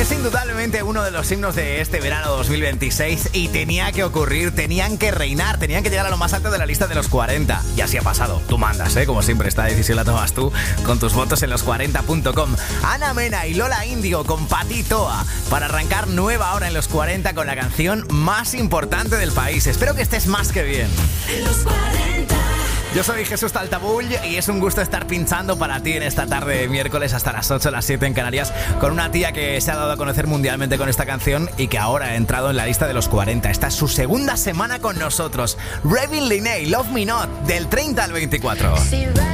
Es indudablemente uno de los himnos de este verano 2026 y tenía que ocurrir, tenían que reinar, tenían que llegar a lo más alto de la lista de los 40. Y así ha pasado. Tú mandas, como siempre, esta decisión la tomas tú con tus votos en los40.com. Ana Mena y Lola Índigo con Pati Toa para arrancar nueva hora en los 40 con la canción más importante del país. Espero que estés más que bien. En los 40. Yo soy Jesús Taltabull y es un gusto estar pinchando para ti en esta tarde de miércoles hasta las 8, las 7 en Canarias, con una tía que se ha dado a conocer mundialmente con esta canción y que ahora ha entrado en la lista de los 40. Esta es su segunda semana con nosotros. Ravin Leigh, Love Me Not, del 30 al 24.